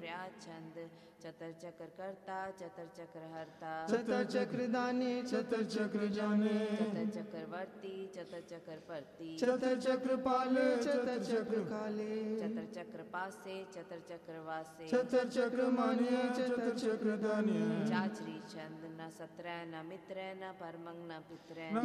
प्रया छंद चतर चक्र कर्ता चतर चक्र हरता चतर चक्र दाने चतर चक्र जाने चतर चक्रवर्ती चतर चक्र परती चतर चक्र पाले चतर चक्र काले चतर चक्र पासे चतर चक्र वासे चतर चक्र मान्य चतर चक्र दान्य चाचरी छंद न सत्र न मित्र न परमंग न पित्र